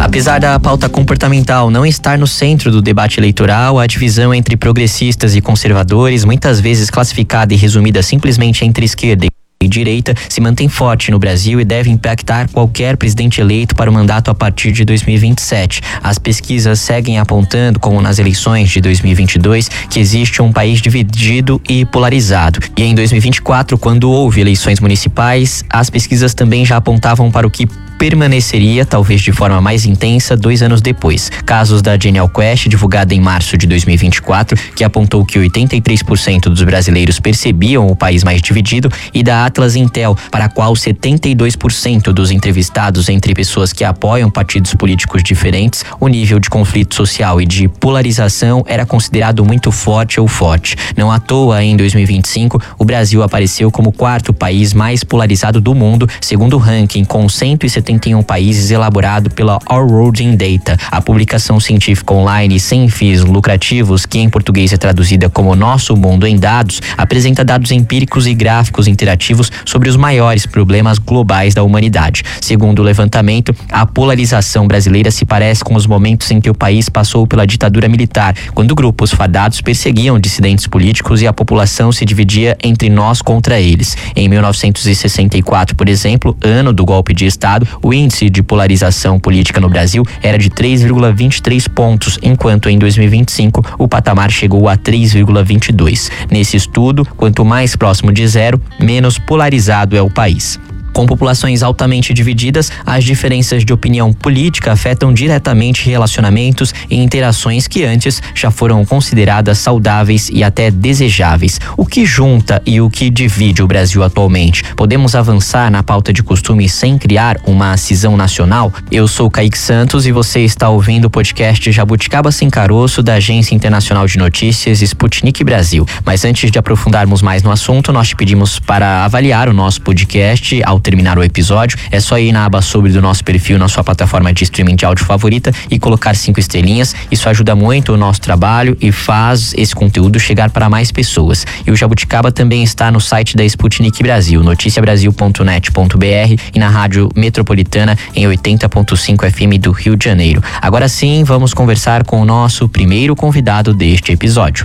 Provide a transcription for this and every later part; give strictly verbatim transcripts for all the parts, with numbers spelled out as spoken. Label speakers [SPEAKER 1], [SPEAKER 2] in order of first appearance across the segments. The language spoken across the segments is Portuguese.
[SPEAKER 1] Apesar da pauta comportamental não estar no centro do debate eleitoral, a divisão entre progressistas e conservadores, muitas vezes classificada e resumida simplesmente entre esquerda e direita, se mantém forte no Brasil e deve impactar qualquer presidente eleito para o mandato a partir de dois mil e vinte e sete. As pesquisas seguem apontando, como nas eleições de dois mil e vinte e dois, que existe um país dividido e polarizado. E em dois mil e vinte e quatro, quando houve eleições municipais, as pesquisas também já apontavam para o que permaneceria, talvez de forma mais intensa, dois anos depois. Casos da Genial Quest, divulgada em março de dois mil e vinte e quatro, que apontou que oitenta e três por cento dos brasileiros percebiam o país mais dividido, e da Atlas Intel, para a qual setenta e dois por cento dos entrevistados entre pessoas que apoiam partidos políticos diferentes, o nível de conflito social e de polarização era considerado muito forte ou forte. Não à toa, em dois mil e vinte e cinco, o Brasil apareceu como o quarto país mais polarizado do mundo, segundo o ranking, com cento e setenta e um países, elaborado pela Our World in Data, a publicação científica online sem fins lucrativos, que em português é traduzida como Nosso Mundo em Dados, apresenta dados empíricos e gráficos interativos sobre os maiores problemas globais da humanidade. Segundo o levantamento, a polarização brasileira se parece com os momentos em que o país passou pela ditadura militar, quando grupos fadados perseguiam dissidentes políticos e a população se dividia entre nós contra eles. Em mil novecentos e sessenta e quatro, por exemplo, ano do golpe de Estado, o índice de polarização política no Brasil era de três vírgula vinte e três pontos, enquanto em dois mil e vinte e cinco o patamar chegou a três vírgula vinte e dois. Nesse estudo, quanto mais próximo de zero, menos polarizado é o país. Com populações altamente divididas, as diferenças de opinião política afetam diretamente relacionamentos e interações que antes já foram consideradas saudáveis e até desejáveis. O que junta e o que divide o Brasil atualmente? Podemos avançar na pauta de costume sem criar uma cisão nacional? Eu sou Kaique Santos e você está ouvindo o podcast Jabuticaba Sem Caroço, da Agência Internacional de Notícias Sputnik Brasil. Mas antes de aprofundarmos mais no assunto, nós te pedimos para avaliar o nosso podcast ao terminar o episódio. É só ir na aba sobre do nosso perfil na sua plataforma de streaming de áudio favorita e colocar cinco estrelinhas. Isso ajuda muito o nosso trabalho e faz esse conteúdo chegar para mais pessoas. E o Jabuticaba também está no site da Sputnik Brasil, noticia brasil ponto net ponto b r, e na rádio metropolitana em oitenta ponto cinco F M do Rio de Janeiro. Agora sim, vamos conversar com o nosso primeiro convidado deste episódio.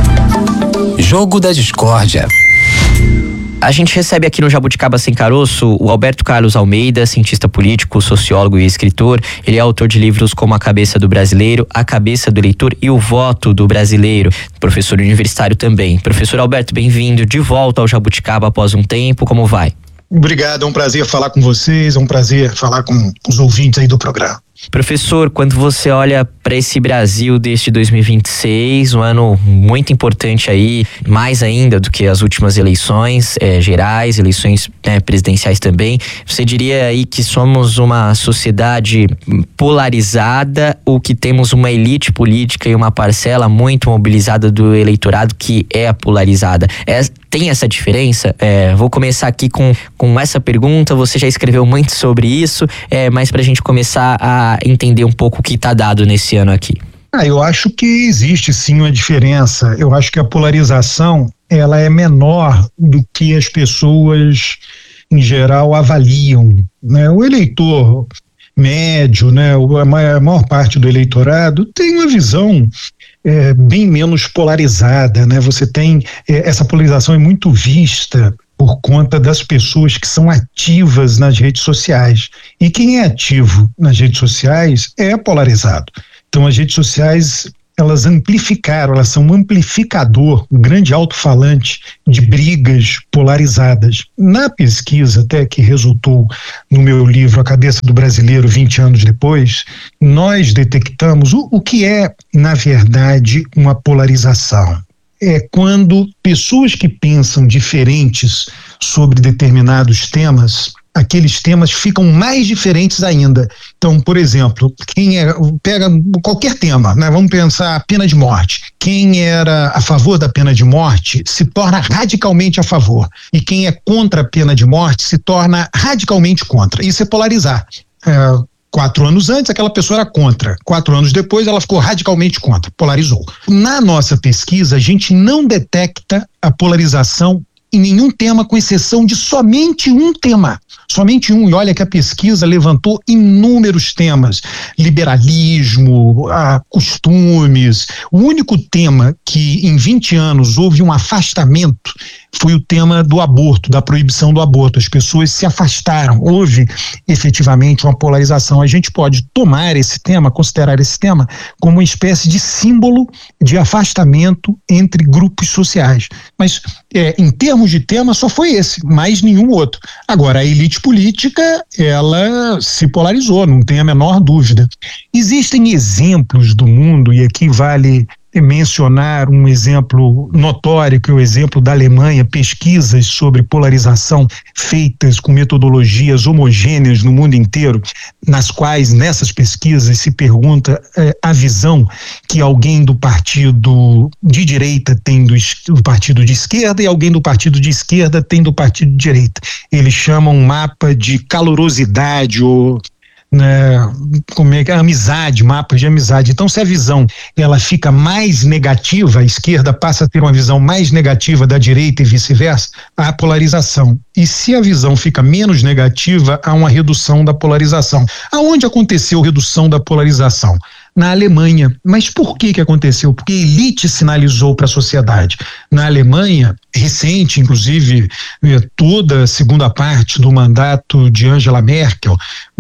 [SPEAKER 2] Jogo da Discórdia.
[SPEAKER 1] A gente recebe aqui no Jabuticaba Sem Caroço o Alberto Carlos Almeida, cientista político, sociólogo e escritor. Ele é autor de livros como A Cabeça do Brasileiro, A Cabeça do Eleitor e O Voto do Brasileiro. Professor universitário também. Professor Alberto, bem-vindo de volta ao Jabuticaba após um tempo. Como vai?
[SPEAKER 3] Obrigado, é um prazer falar com vocês, é um prazer falar com os ouvintes aí do programa.
[SPEAKER 1] Professor, quando você olha para esse Brasil desde dois mil e vinte e seis, um ano muito importante aí, mais ainda do que as últimas eleições é, gerais, eleições né, presidenciais também, você diria aí que somos uma sociedade polarizada ou que temos uma elite política e uma parcela muito mobilizada do eleitorado que é polarizada? É, tem essa diferença? É, vou começar aqui com, com essa pergunta, você já escreveu muito sobre isso, é, mas para a gente começar a entender um pouco o que está dado nesse ano aqui.
[SPEAKER 3] Ah, eu acho que existe sim uma diferença. Eu acho que a polarização ela é menor do que as pessoas em geral avaliam, né? O eleitor médio, né, a maior parte do eleitorado tem uma visão é, bem menos polarizada, né? Você tem é, essa polarização é muito vista por conta das pessoas que são ativas nas redes sociais. E quem é ativo nas redes sociais é polarizado. Então as redes sociais, elas amplificaram, elas são um amplificador, um grande alto-falante de brigas polarizadas. Na pesquisa até que resultou no meu livro A Cabeça do Brasileiro vinte anos depois, nós detectamos o, o que é, na verdade, uma polarização. É quando pessoas que pensam diferentes sobre determinados temas, aqueles temas ficam mais diferentes ainda. Então, por exemplo, quem é, pega qualquer tema, né? Vamos pensar a pena de morte. Quem era a favor da pena de morte se torna radicalmente a favor. E quem é contra a pena de morte se torna radicalmente contra. Isso é polarizar. É, Quatro anos antes, aquela pessoa era contra. Quatro anos depois, ela ficou radicalmente contra, polarizou. Na nossa pesquisa, a gente não detecta a polarização em nenhum tema, com exceção de somente um tema. somente um, e olha que a pesquisa levantou inúmeros temas, liberalismo, ah, costumes. O único tema que em vinte anos houve um afastamento foi o tema do aborto, da proibição do aborto. As pessoas se afastaram, houve efetivamente uma polarização. A gente pode tomar esse tema, considerar esse tema como uma espécie de símbolo de afastamento entre grupos sociais. Mas é, em termos de tema só foi esse, mais nenhum outro. Agora, a elite política, ela se polarizou, não tem a menor dúvida. Existem exemplos do mundo, e aqui vale mencionar um exemplo notório, que é o exemplo da Alemanha, pesquisas sobre polarização feitas com metodologias homogêneas no mundo inteiro, nas quais, nessas pesquisas, se pergunta eh, a visão que alguém do partido de direita tem do, do partido de esquerda e alguém do partido de esquerda tem do partido de direita. Eles chamam um mapa de calorosidade ou né, como é que é, amizade, mapas de amizade. Então, se a visão ela fica mais negativa, a esquerda passa a ter uma visão mais negativa da direita e vice-versa, há polarização. E se a visão fica menos negativa, há uma redução da polarização. Aonde aconteceu a redução da polarização? Na Alemanha. Mas por que que aconteceu? Porque a elite sinalizou para a sociedade. Na Alemanha, recente, inclusive, toda a segunda parte do mandato de Angela Merkel,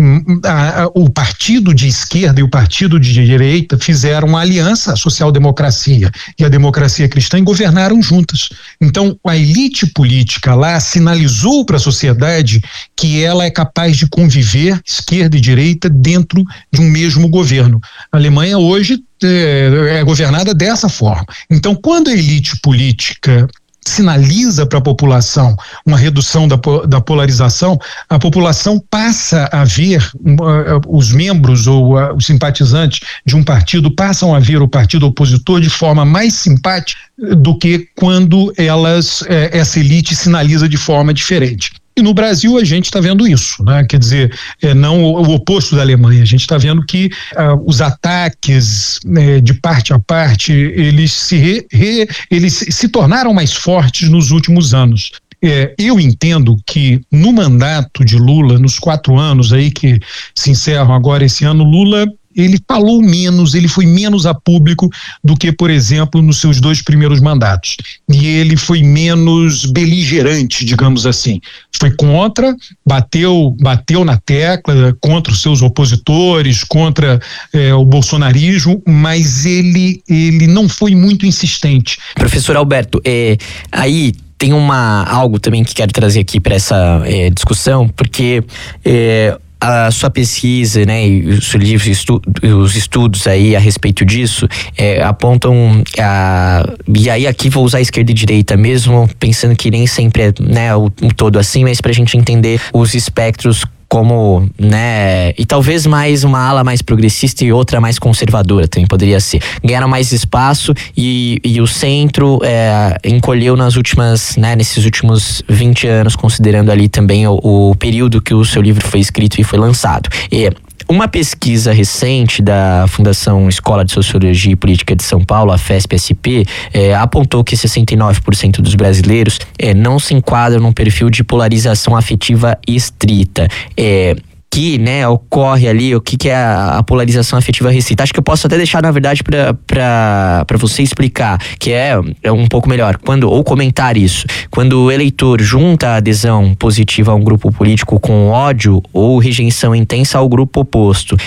[SPEAKER 3] a, a, o partido de esquerda e o partido de direita fizeram uma aliança, a social-democracia e a democracia cristã, e governaram juntas. Então, a elite política lá sinalizou para a sociedade que ela é capaz de conviver, esquerda e direita, dentro de um mesmo governo. A Alemanha hoje é, é governada dessa forma. Então, quando a elite política sinaliza para a população uma redução da, da polarização, a população passa a ver uh, os membros ou uh, os simpatizantes de um partido passam a ver o partido opositor de forma mais simpática do que quando elas, uh, essa elite sinaliza de forma diferente. E no Brasil a gente está vendo isso, né? Quer dizer, é, não o, o oposto da Alemanha. A gente está vendo que ah, os ataques né, de parte a parte, eles se, re, re, eles se tornaram mais fortes nos últimos anos. É, eu entendo que no mandato de Lula, nos quatro anos aí que se encerram agora esse ano, Lula ele falou menos, ele foi menos a público do que, por exemplo, nos seus dois primeiros mandatos. E ele foi menos beligerante, digamos assim. Foi contra, bateu, bateu na tecla contra os seus opositores, contra é, o bolsonarismo, mas ele, ele não foi muito insistente.
[SPEAKER 1] Professor Alberto, é, aí tem uma, algo também que quero trazer aqui para essa é, discussão, porque é, a sua pesquisa, né, e os seus livros, estu, os estudos aí a respeito disso, é, apontam a, e aí aqui vou usar esquerda e direita mesmo, pensando que nem sempre é, né, o, o todo assim, mas pra gente entender os espectros como, né, e talvez mais uma ala mais progressista e outra mais conservadora também poderia ser. Ganharam mais espaço e, e o centro é, encolheu nas últimas, né, nesses últimos vinte anos, considerando ali também o, o período que o seu livro foi escrito e foi lançado. E uma pesquisa recente da Fundação Escola de Sociologia e Política de São Paulo, a FESP-S P, é, apontou que sessenta e nove por cento dos brasileiros é, não se enquadram num perfil de polarização afetiva estrita. É, que, né, ocorre ali, o que, que é a, a polarização afetiva restrita. Acho que eu posso até deixar, na verdade, para você explicar, que é, é um pouco melhor, quando, ou comentar isso. Quando o eleitor junta a adesão positiva a um grupo político com ódio ou rejeição intensa ao grupo oposto.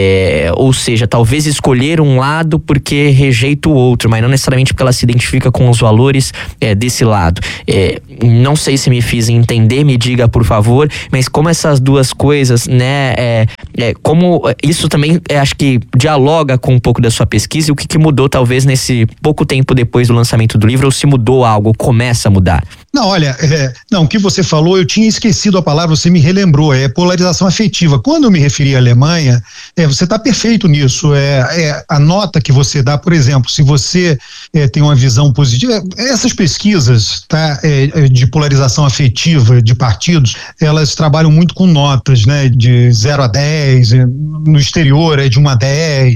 [SPEAKER 1] É, ou seja, talvez escolher um lado porque rejeita o outro, mas não necessariamente porque ela se identifica com os valores é, desse lado. É, não sei se me fiz entender, me diga, por favor, mas como essas duas coisas, né, é, é, como isso também é, acho que dialoga com um pouco da sua pesquisa e o que, que mudou talvez nesse pouco tempo depois do lançamento do livro, ou se mudou algo, começa a mudar?
[SPEAKER 3] Não, olha, é, não, o que você falou, eu tinha esquecido a palavra, você me relembrou, é polarização afetiva. Quando eu me referi à Alemanha, é, você está perfeito nisso, é, é a nota que você dá, por exemplo, se você é, tem uma visão positiva, essas pesquisas, tá, é, de polarização afetiva de partidos, elas trabalham muito com notas, né, de zero a dez, no exterior é de um a dez,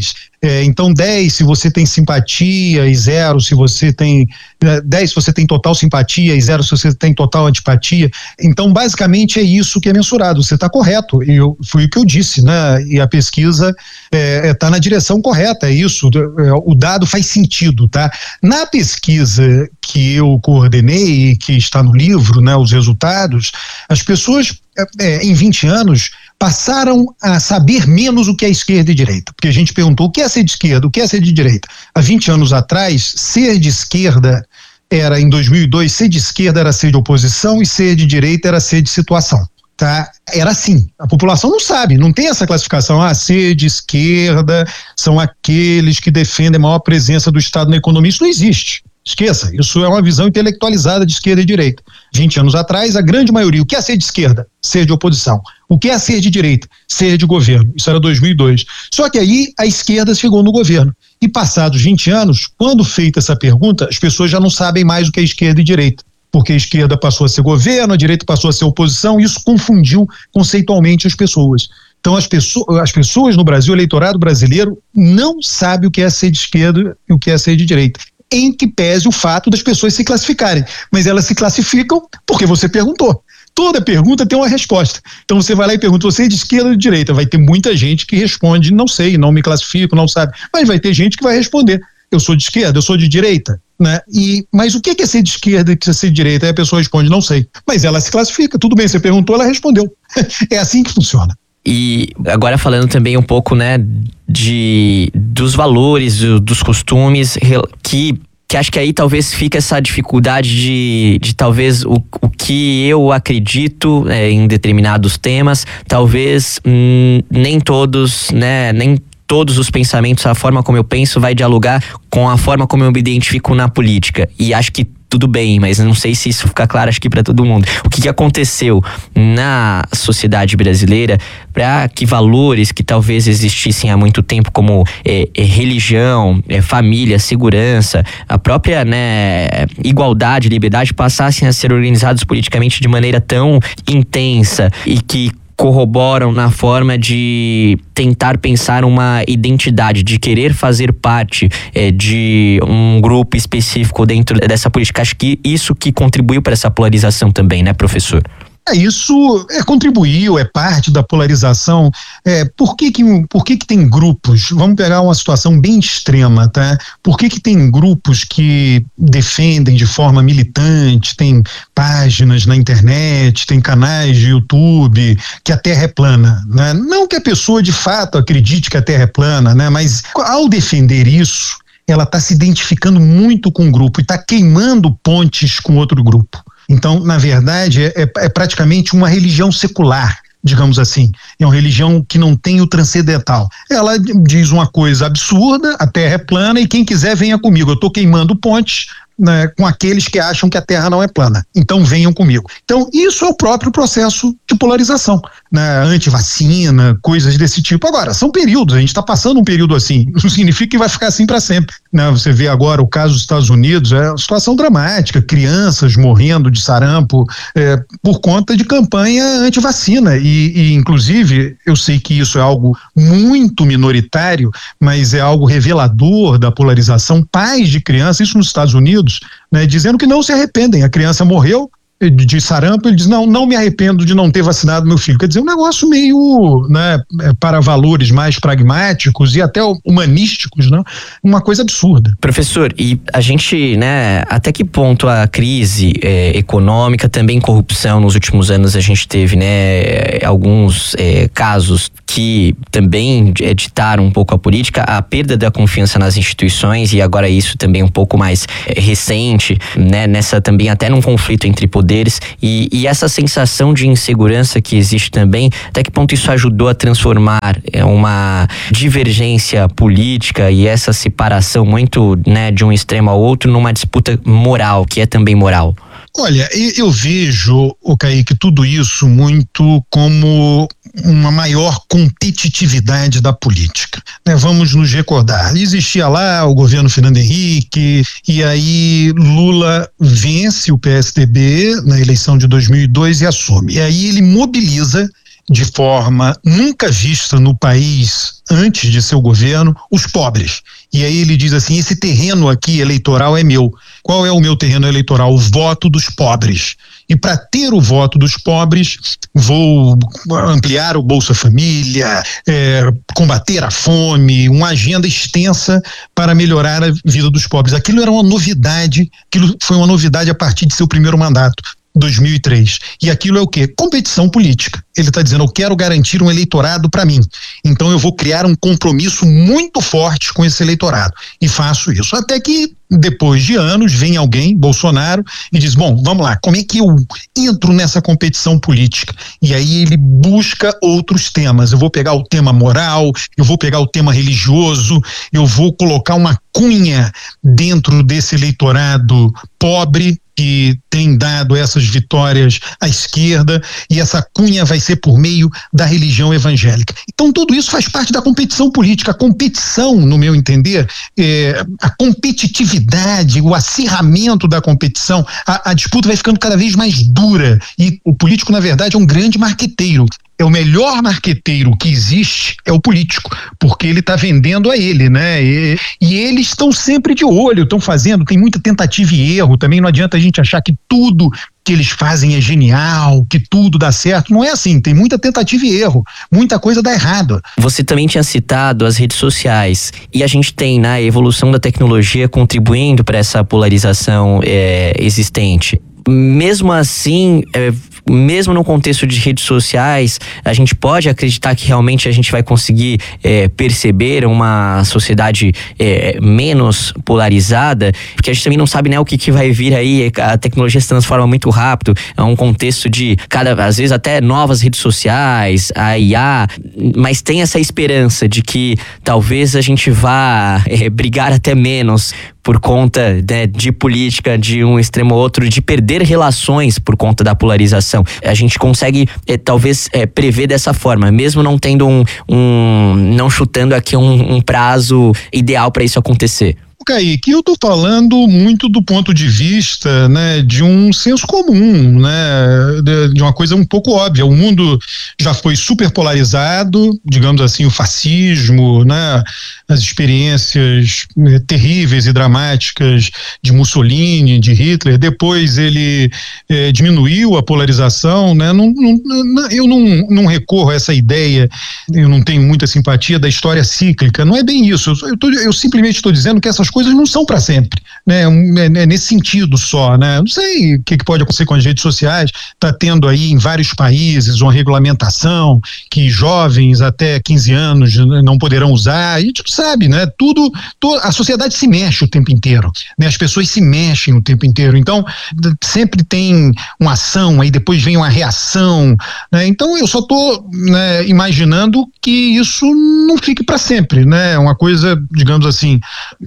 [SPEAKER 3] É, então dez se você tem simpatia e zero se você tem dez se você tem total simpatia e zero se você tem total antipatia. Então basicamente é isso que é mensurado. Você está correto, e eu, foi o que eu disse, né? E a pesquisa está é, é, na direção correta, é isso, é, o dado faz sentido, tá? Na pesquisa que eu coordenei e que está no livro, né, os resultados, as pessoas é, em vinte anos passaram a saber menos o que é esquerda e direita, porque a gente perguntou o que é ser de esquerda, o que é ser de direita. Há vinte anos atrás, ser de esquerda era, em dois mil e dois, ser de esquerda era ser de oposição e ser de direita era ser de situação. Tá? Era assim, a população não sabe, não tem essa classificação, ah, ser de esquerda são aqueles que defendem a maior presença do Estado na economia, isso não existe. Esqueça, isso é uma visão intelectualizada de esquerda e direita. vinte anos atrás, a grande maioria, o que é ser de esquerda? Ser de oposição. O que é ser de direita? Ser de governo. Isso era dois mil e dois. Só que aí a esquerda chegou no governo. E passados vinte anos, quando feita essa pergunta, as pessoas já não sabem mais o que é esquerda e direita. Porque a esquerda passou a ser governo, a direita passou a ser oposição, e isso confundiu conceitualmente as pessoas. Então as pessoas, as pessoas no Brasil, o eleitorado brasileiro, não sabe o que é ser de esquerda e o que é ser de direita. Em que pese o fato das pessoas se classificarem. Mas elas se classificam porque você perguntou. Toda pergunta tem uma resposta. Então você vai lá e pergunta, você é de esquerda ou de direita? Vai ter muita gente que responde, não sei, não me classifico, não sabe. Mas vai ter gente que vai responder, eu sou de esquerda, eu sou de direita. Né? E, mas o que é ser de esquerda e o que é ser de direita? Aí a pessoa responde, não sei. Mas ela se classifica, tudo bem, você perguntou, ela respondeu. É assim que funciona.
[SPEAKER 1] E agora falando também um pouco, né, de, dos valores, dos costumes, que, que acho que aí talvez fica essa dificuldade de, de talvez o, o que eu acredito é, em determinados temas, talvez hum, nem todos, né, nem todos os pensamentos, a forma como eu penso vai dialogar com a forma como eu me identifico na política. E acho que tudo bem, mas não sei se isso fica claro, acho que para todo mundo. O que, que aconteceu na sociedade brasileira para que valores que talvez existissem há muito tempo, como é, é, religião, é, família, segurança, a própria, né, igualdade, liberdade, passassem a ser organizados politicamente de maneira tão intensa e que corroboram na forma de tentar pensar uma identidade, de querer fazer parte é, de um grupo específico dentro dessa política. Acho que isso que contribuiu para essa polarização também, né, professor?
[SPEAKER 3] É, isso é, contribuiu, é parte da polarização. É, por que que, por que que tem grupos? Vamos pegar uma situação bem extrema, tá? Por que que tem grupos que defendem de forma militante, tem páginas na internet, tem canais de YouTube, que a Terra é plana, né? Não que a pessoa de fato acredite que a Terra é plana, né? Mas ao defender isso, ela está se identificando muito com o grupo e está queimando pontes com outro grupo. Então, na verdade, é, é praticamente uma religião secular, digamos assim. É uma religião que não tem o transcendental. Ela diz uma coisa absurda, a Terra é plana e quem quiser venha comigo. Eu estou queimando pontes, né, com aqueles que acham que a Terra não é plana. Então venham comigo. Então isso é o próprio processo de polarização, né, antivacina, coisas desse tipo. Agora, são períodos, a gente está passando um período assim, não significa que vai ficar assim para sempre, né? Você vê agora o caso dos Estados Unidos, é uma situação dramática, crianças morrendo de sarampo é, por conta de campanha antivacina e, e inclusive eu sei que isso é algo muito minoritário, mas é algo revelador da polarização. Pais de crianças, isso nos Estados Unidos, né, dizendo que não se arrependem. A criança morreu de sarampo, ele diz, não, não me arrependo de não ter vacinado meu filho. Quer dizer, um negócio meio, né, para valores mais pragmáticos e até humanísticos, né? Uma coisa absurda.
[SPEAKER 1] Professor, e a gente, né, até que ponto a crise é, econômica, também corrupção nos últimos anos a gente teve, né, alguns é, casos que também ditaram um pouco a política, a perda da confiança nas instituições e agora isso também um pouco mais é, recente, né, nessa também até num conflito entre poderes e, e essa sensação de insegurança que existe também, até que ponto isso ajudou a transformar é, uma divergência política e essa separação muito, né, de um extremo ao outro numa disputa moral, que é também moral?
[SPEAKER 3] Olha, eu vejo, o Kaique, tudo isso muito como uma maior competitividade da política, né? Vamos nos recordar, existia lá o governo Fernando Henrique e aí Lula vence o P S D B na eleição de dois mil e dois e assume, e aí ele mobiliza de forma nunca vista no país antes de seu governo, os pobres. E aí ele diz assim, esse terreno aqui eleitoral é meu. Qual é o meu terreno eleitoral? O voto dos pobres. E para ter o voto dos pobres, vou ampliar o Bolsa Família, é, combater a fome, uma agenda extensa para melhorar a vida dos pobres. Aquilo era uma novidade, aquilo foi uma novidade a partir de seu primeiro mandato. dois mil e três. E aquilo é o quê? Competição política. Ele está dizendo, eu quero garantir um eleitorado para mim. Então eu vou criar um compromisso muito forte com esse eleitorado. E faço isso. Até que, depois de anos, vem alguém, Bolsonaro, e diz, bom, vamos lá, como é que eu entro nessa competição política? E aí ele busca outros temas. Eu vou pegar o tema moral, eu vou pegar o tema religioso, eu vou colocar uma cunha dentro desse eleitorado pobre, que tem dado essas vitórias à esquerda, e essa cunha vai ser por meio da religião evangélica. Então tudo isso faz parte da competição política. A competição, no meu entender, é, a competitividade, o acirramento da competição, a, a disputa vai ficando cada vez mais dura, e o político, na verdade, é um grande marqueteiro. É o melhor marqueteiro que existe, é o político, porque ele está vendendo a ele, né? E, e eles estão sempre de olho, estão fazendo, tem muita tentativa e erro, também não adianta a gente achar que tudo que eles fazem é genial, que tudo dá certo, não é assim, tem muita tentativa e erro, muita coisa dá errado.
[SPEAKER 1] Você também tinha citado as redes sociais, e a gente tem, né, a evolução da tecnologia contribuindo para essa polarização é, existente. Mesmo assim, é, mesmo no contexto de redes sociais, a gente pode acreditar que realmente a gente vai conseguir é, perceber uma sociedade é, menos polarizada, porque a gente também não sabe, né, o que, que vai vir aí. A tecnologia se transforma muito rápido, é um contexto de, cada, às vezes até novas redes sociais, a I A, mas tem essa esperança de que talvez a gente vá é, brigar até menos por conta, né, de política, de um extremo ou outro, de perder relações por conta da polarização. A gente consegue, é, talvez, é, prever dessa forma, mesmo não tendo um, um não chutando aqui um, um prazo ideal para isso acontecer.
[SPEAKER 3] Kaique, eu estou falando muito do ponto de vista, né, de um senso comum, né, de, de uma coisa um pouco óbvia. O mundo já foi super polarizado, digamos assim, o fascismo, né, as experiências né, terríveis e dramáticas de Mussolini, de Hitler. Depois ele eh, diminuiu a polarização, né? Não, não, eu não, não recorro a essa ideia, eu não tenho muita simpatia da história cíclica. Não é bem isso. Eu, tô, eu simplesmente estou dizendo que essas coisas não são para sempre, né? É, é nesse sentido só, né? Não sei o que, que pode acontecer com as redes sociais. Está tendo aí em vários países uma regulamentação que jovens até quinze anos não poderão usar. E tipo, sabe, né? Tudo, to, a sociedade se mexe o tempo inteiro, né? As pessoas se mexem o tempo inteiro. Então sempre tem uma ação, aí depois vem uma reação, né? Então eu só estou né, imaginando que isso não fique para sempre, né? Uma coisa, digamos assim,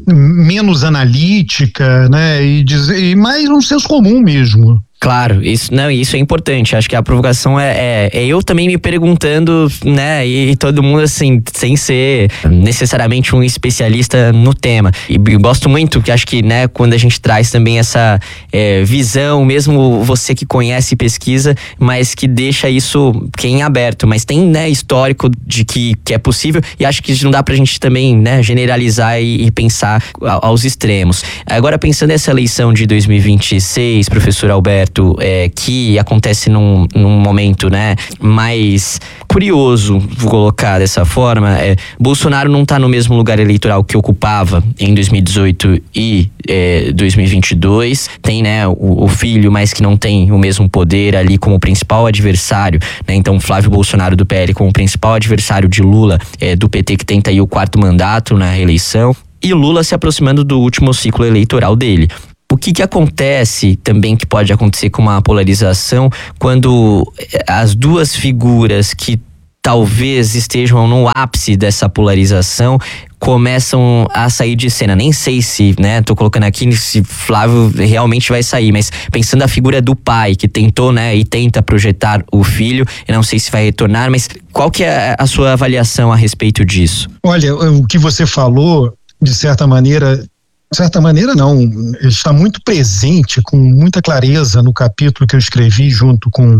[SPEAKER 3] menos analítica, né, e, dizer, e mais um senso comum mesmo.
[SPEAKER 1] Claro, isso, não, isso é importante. Acho que a provocação é, é, é eu também me perguntando, né, e, e todo mundo assim, sem ser necessariamente um especialista no tema. E, e gosto muito, que acho que, né, quando a gente traz também essa é, visão, mesmo você que conhece e pesquisa, mas que deixa isso em aberto, mas tem, né, histórico de que, que é possível, e acho que não dá pra gente também, né, generalizar e, e pensar aos extremos. Agora, pensando nessa eleição de dois mil e vinte e seis, professor Alberto, É, que acontece num, num momento, né, mais curioso, vou colocar dessa forma. É, Bolsonaro não está no mesmo lugar eleitoral que ocupava em dois mil e dezoito e é, dois mil e vinte e dois. Tem, né, o, o filho, mas que não tem o mesmo poder ali como principal adversário, né? Então Flávio Bolsonaro do P L como principal adversário de Lula, é, do P T, que tenta aí o quarto mandato na reeleição, e Lula se aproximando do último ciclo eleitoral dele. O que que acontece também, que pode acontecer com uma polarização, quando as duas figuras que talvez estejam no ápice dessa polarização começam a sair de cena? Nem sei se, né, tô colocando aqui se Flávio realmente vai sair, mas pensando a figura do pai que tentou, né, e tenta projetar o filho, eu não sei se vai retornar, mas qual que é a sua avaliação a respeito disso?
[SPEAKER 3] Olha, o que você falou, de certa maneira... De certa maneira não, está muito presente, com muita clareza no capítulo que eu escrevi junto com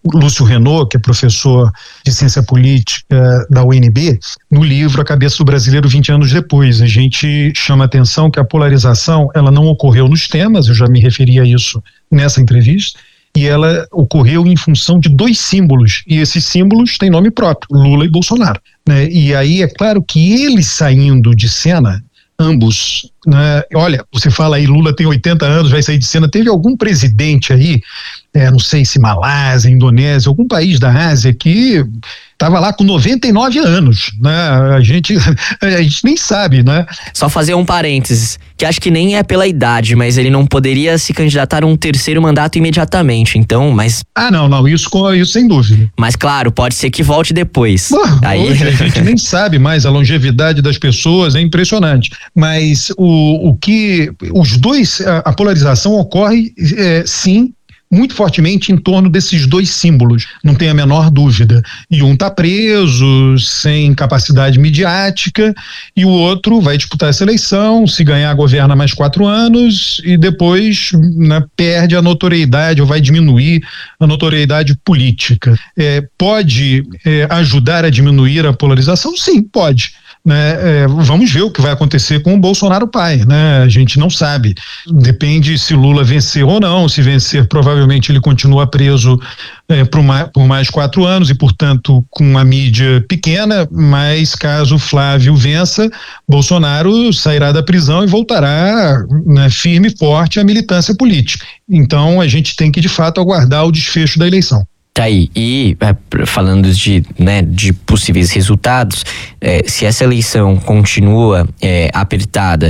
[SPEAKER 3] Lúcio Renault, que é professor de ciência política da U N B, no livro A Cabeça do Brasileiro vinte anos depois. A gente chama a atenção que a polarização ela não ocorreu nos temas, eu já me referi a isso nessa entrevista, e ela ocorreu em função de dois símbolos, e esses símbolos têm nome próprio, Lula e Bolsonaro, né? E aí é claro que eles saindo de cena, ambos, né? Olha, você fala aí, Lula tem oitenta anos, vai sair de cena, teve algum presidente aí, é, não sei se Malásia, Indonésia, algum país da Ásia que estava lá com noventa e nove anos, né? A gente, a gente nem sabe, né?
[SPEAKER 1] Só fazer um parênteses, que acho que nem é pela idade, mas ele não poderia se candidatar a um terceiro mandato imediatamente, então, mas...
[SPEAKER 3] Ah, não, não, isso, isso sem dúvida.
[SPEAKER 1] Mas claro, pode ser que volte depois.
[SPEAKER 3] Bom,
[SPEAKER 1] aí...
[SPEAKER 3] Hoje a gente nem sabe mais a longevidade das pessoas, é impressionante. Mas o, o que, os dois, a, a polarização ocorre, é, sim, muito fortemente em torno desses dois símbolos, não tem a menor dúvida. E um está preso, sem capacidade midiática, e o outro vai disputar essa eleição, se ganhar governa mais quatro anos e depois, né, perde a notoriedade ou vai diminuir a notoriedade política. É, pode é, ajudar a diminuir a polarização? Sim, pode. Né, é, vamos ver o que vai acontecer com o Bolsonaro pai, né? A gente não sabe, depende se Lula vencer ou não. Se vencer, provavelmente ele continua preso é, por, mais, por mais quatro anos e, portanto, com a mídia pequena, mas caso Flávio vença, Bolsonaro sairá da prisão e voltará, né, firme e forte à militância política. Então a gente tem que de fato aguardar o desfecho da eleição.
[SPEAKER 1] Tá aí, e é, falando de, né, de possíveis resultados, é, se essa eleição continua é, apertada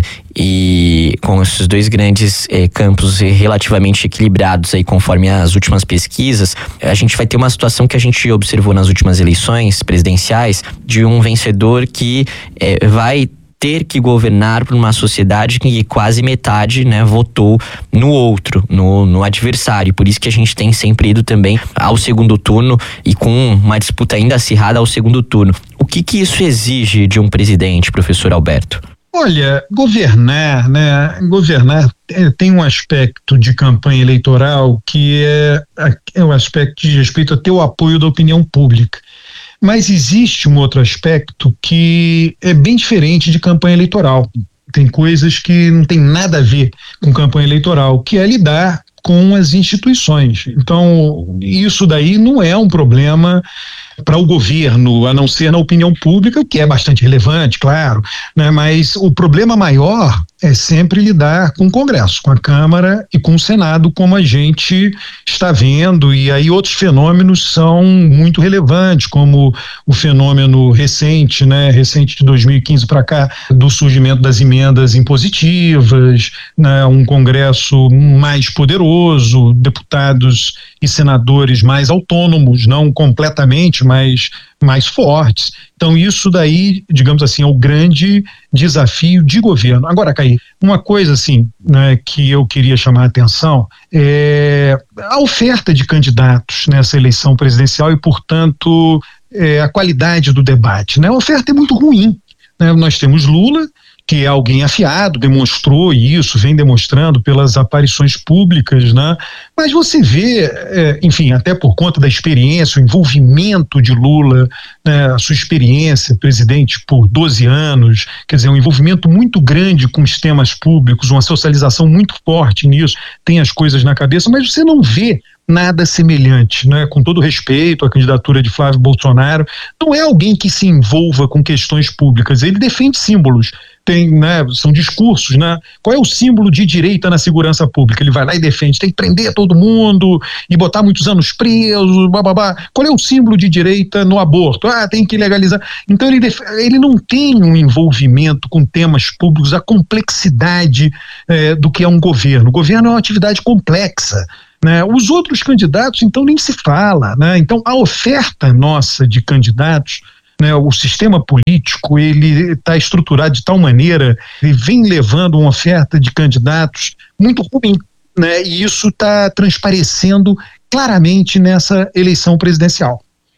[SPEAKER 1] e com esses dois grandes é, campos relativamente equilibrados aí conforme as últimas pesquisas, a gente vai ter uma situação que a gente observou nas últimas eleições presidenciais de um vencedor que é, vai ter que governar para uma sociedade que quase metade, né, votou no outro, no, no adversário. Por isso que a gente tem sempre ido também ao segundo turno e com uma disputa ainda acirrada ao segundo turno. O que que isso exige de um presidente, professor Alberto?
[SPEAKER 3] Olha, governar, né? Governar tem um aspecto de campanha eleitoral que é, é um aspecto de respeito a ter o apoio da opinião pública. Mas existe um outro aspecto que é bem diferente de campanha eleitoral. Tem coisas que não tem nada a ver com campanha eleitoral, que é lidar com as instituições. Então, isso daí não é um problema para o governo, a não ser na opinião pública, que é bastante relevante, claro, né? Mas o problema maior é sempre lidar com o Congresso, com a Câmara e com o Senado, como a gente está vendo, e aí outros fenômenos são muito relevantes, como o fenômeno recente, né, recente de dois mil e quinze para cá, do surgimento das emendas impositivas, né, um Congresso mais poderoso, deputados e senadores mais autônomos, não completamente, mas mais fortes. Então isso daí, digamos assim, é o grande desafio de governo. Agora, Caí, uma coisa assim, né, que eu queria chamar a atenção é a oferta de candidatos nessa eleição presidencial e, portanto, é, a qualidade do debate, né? A oferta é muito ruim, né? Nós temos Lula, que é alguém afiado, demonstrou isso, vem demonstrando pelas aparições públicas, né? Mas você vê, é, enfim, até por conta da experiência, o envolvimento de Lula, né, a sua experiência, presidente por doze anos, quer dizer, um envolvimento muito grande com os temas públicos, uma socialização muito forte nisso, tem as coisas na cabeça, mas você não vê nada semelhante, né? Com todo respeito à candidatura de Flávio Bolsonaro, não é alguém que se envolva com questões públicas, ele defende símbolos, tem, né, são discursos, né? Qual é o símbolo de direita na segurança pública? Ele vai lá e defende, tem que prender todo mundo e botar muitos anos presos, bababá. Qual é o símbolo de direita no aborto? Ah, tem que legalizar. Então ele, def... ele não tem um envolvimento com temas públicos, a complexidade eh, do que é um governo. O governo é uma atividade complexa, né? Os outros candidatos, então, nem se fala, né? Então, a oferta nossa de candidatos, né, o sistema político, ele está estruturado de tal maneira, ele vem levando uma oferta de candidatos muito ruim, né? E isso está transparecendo claramente nessa eleição presidencial.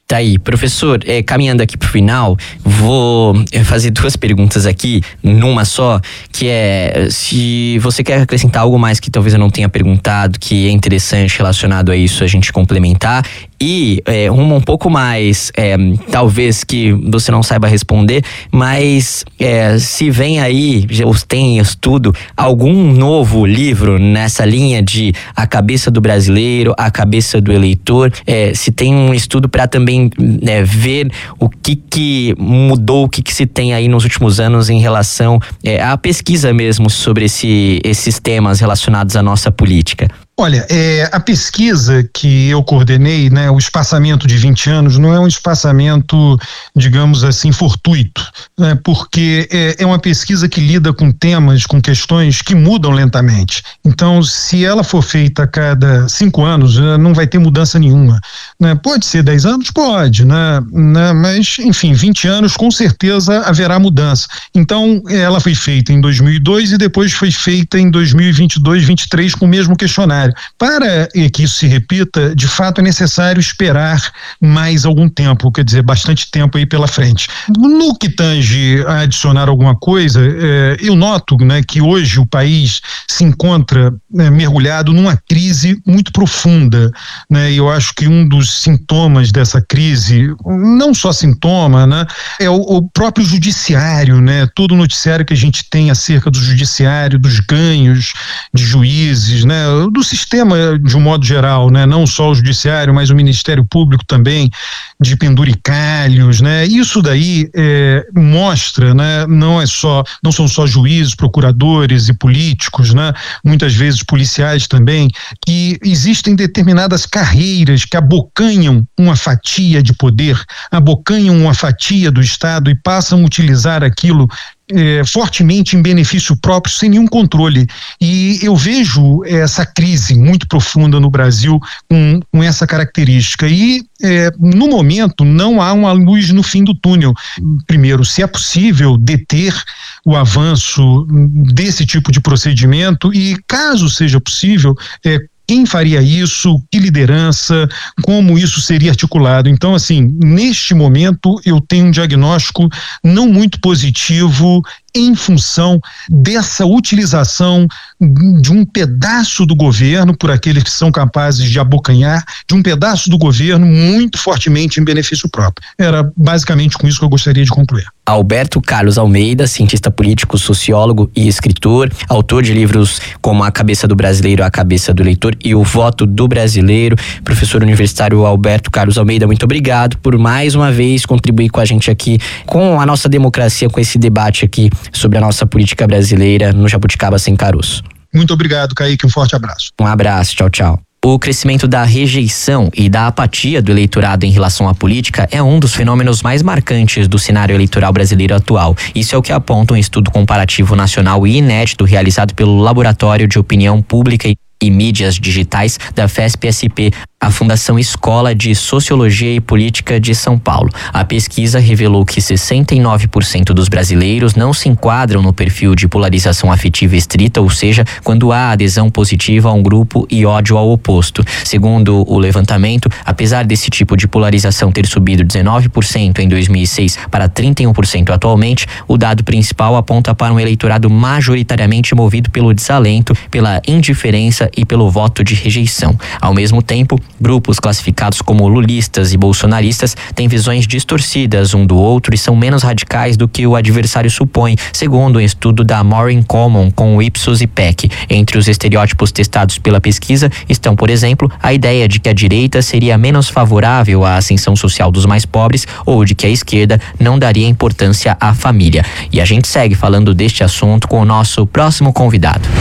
[SPEAKER 1] Tá aí, professor, é, caminhando aqui pro final, vou fazer duas perguntas aqui, numa só, que é, se você quer acrescentar algo mais que talvez eu não tenha perguntado, que é interessante relacionado a isso, a gente complementar, e é, uma um pouco mais, é, talvez que você não saiba responder, mas é, se vem aí, ou tem estudo, algum novo livro nessa linha de a cabeça do brasileiro, a cabeça do eleitor, é, se tem um estudo para também É, ver o que que mudou, o que que se tem aí nos últimos anos em relação é, à pesquisa mesmo sobre esse, esses temas relacionados à nossa política.
[SPEAKER 3] Olha, é, a pesquisa que eu coordenei, né, o espaçamento de vinte anos, não é um espaçamento, digamos assim, fortuito, né, porque é, é uma pesquisa que lida com temas, com questões que mudam lentamente. Então, se ela for feita a cada cinco anos, não vai ter mudança nenhuma. Né? Pode ser dez anos? Pode, né? né? Mas, enfim, vinte anos, com certeza haverá mudança. Então, ela foi feita em dois mil e dois e depois foi feita em dois mil e vinte e dois, vinte e três com o mesmo questionário. Para que isso se repita, de fato é necessário esperar mais algum tempo, quer dizer, bastante tempo aí pela frente. No que tange a adicionar alguma coisa, eh, eu noto, né, que hoje o país se encontra né, mergulhado numa crise muito profunda, né, e eu acho que um dos sintomas dessa crise, não só sintoma, né, é o, o próprio judiciário, né, todo o noticiário que a gente tem acerca do judiciário, dos ganhos de juízes, né, do sistema de um modo geral, né? Não só o judiciário, mas o Ministério Público também, de penduricalhos, né? Isso daí é, mostra, né? Não é só, não são só juízes, procuradores e políticos, né? Muitas vezes policiais também, que existem determinadas carreiras que abocanham uma fatia de poder, abocanham uma fatia do Estado e passam a utilizar aquilo É, fortemente em benefício próprio, sem nenhum controle. E eu vejo essa crise muito profunda no Brasil com, com essa característica. E, é, no momento, não há uma luz no fim do túnel. Primeiro, se é possível deter o avanço desse tipo de procedimento e, caso seja possível, é, quem faria isso, que liderança, como isso seria articulado. Então, assim, neste momento eu tenho um diagnóstico não muito positivo em função dessa utilização de um pedaço do governo, por aqueles que são capazes de abocanhar, de um pedaço do governo muito fortemente em benefício próprio. Era basicamente com isso que eu gostaria de concluir.
[SPEAKER 1] Alberto Carlos Almeida, cientista político, sociólogo e escritor, autor de livros como A Cabeça do Brasileiro, A Cabeça do Eleitor e O Voto do Brasileiro. Professor universitário Alberto Carlos Almeida, muito obrigado por mais uma vez contribuir com a gente aqui, com a nossa democracia, com esse debate aqui sobre a nossa política brasileira no Jabuticaba Sem Caroço.
[SPEAKER 3] Muito obrigado, Kaique, um forte abraço.
[SPEAKER 1] Um abraço, tchau, tchau. O crescimento da rejeição e da apatia do eleitorado em relação à política é um dos fenômenos mais marcantes do cenário eleitoral brasileiro atual. Isso é o que aponta um estudo comparativo nacional e inédito realizado pelo Laboratório de Opinião Pública e e Mídias Digitais da FESP-S P, a Fundação Escola de Sociologia e Política de São Paulo. A pesquisa revelou que sessenta e nove por cento dos brasileiros não se enquadram no perfil de polarização afetiva estrita, ou seja, quando há adesão positiva a um grupo e ódio ao oposto. Segundo o levantamento, apesar desse tipo de polarização ter subido dezenove por cento em dois mil e seis para trinta e um por cento atualmente, o dado principal aponta para um eleitorado majoritariamente movido pelo desalento, pela indiferença e pelo voto de rejeição. Ao mesmo tempo, grupos classificados como lulistas e bolsonaristas têm visões distorcidas um do outro e são menos radicais do que o adversário supõe, segundo um estudo da More in Common com o Ipsos e P E C. Entre os estereótipos testados pela pesquisa estão, por exemplo, a ideia de que a direita seria menos favorável à ascensão social dos mais pobres ou de que a esquerda não daria importância à família. E a gente segue falando deste assunto com o nosso próximo convidado.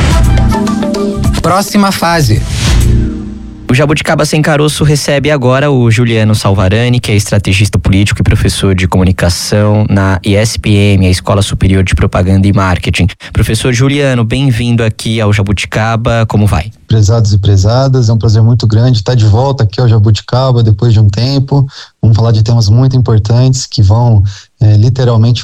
[SPEAKER 2] Próxima fase.
[SPEAKER 1] O Jabuticaba Sem Caroço recebe agora o Juliano Salvarani, que é estrategista político e professor de comunicação na I S P M, a Escola Superior de Propaganda e Marketing. Professor Juliano, bem-vindo aqui ao Jabuticaba, como vai?
[SPEAKER 4] Prezados e prezadas, é um prazer muito grande estar de volta aqui ao Jabuticaba depois de um tempo. Vamos falar de temas muito importantes que vão é, literalmente